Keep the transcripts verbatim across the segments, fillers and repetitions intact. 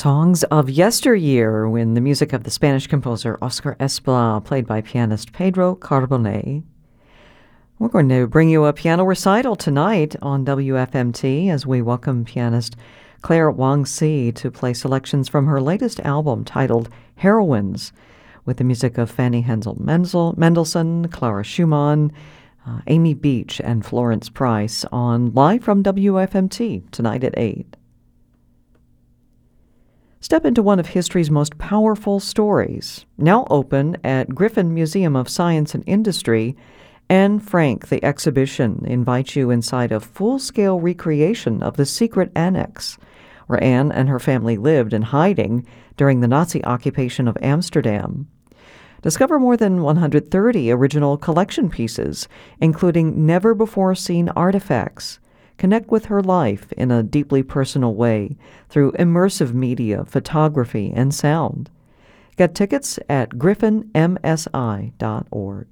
Songs of yesteryear, when the music of the Spanish composer Oscar Esplá, played by pianist Pedro Carbonell. We're going to bring you a piano recital tonight on W F M T as we welcome pianist Claire Wang-Ci to play selections from her latest album titled Heroines, with the music of Fanny Hensel Menzel, Mendelssohn, Clara Schumann, uh, Amy Beach, and Florence Price on Live from W F M T tonight at eight. Step into one of history's most powerful stories, now open at Griffin Museum of Science and Industry. Anne Frank, the exhibition, invites you inside a full-scale recreation of the secret annex, where Anne and her family lived in hiding during the Nazi occupation of Amsterdam. Discover more than one hundred thirty original collection pieces, including never-before-seen artifacts. Connect with her life in a deeply personal way through immersive media, photography, and sound. Get tickets at griffin m s i dot org.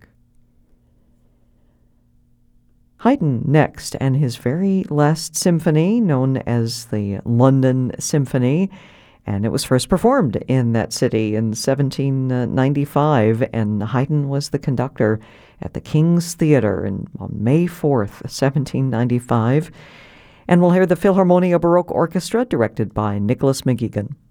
Haydn next, and his very last symphony, known as the London Symphony, and it was first performed in that city in seventeen ninety-five, and Haydn was the conductor at the King's Theatre in, on May fourth, seventeen ninety-five. And we'll hear the Philharmonia Baroque Orchestra, directed by Nicholas McGuigan.